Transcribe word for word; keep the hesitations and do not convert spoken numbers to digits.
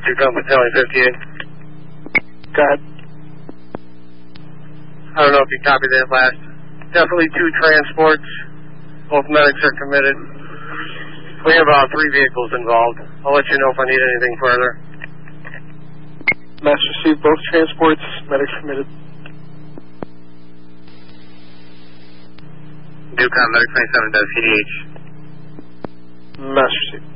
Two-Gun Battalion fifty-eight. Go ahead. I don't know if you copied that last. Definitely two transports. Both medics are committed. We have about three vehicles involved. I'll let you know if I need anything further. Master received both transports. Medics committed. Two-Gun Medic twenty-seven does C D H. Master received.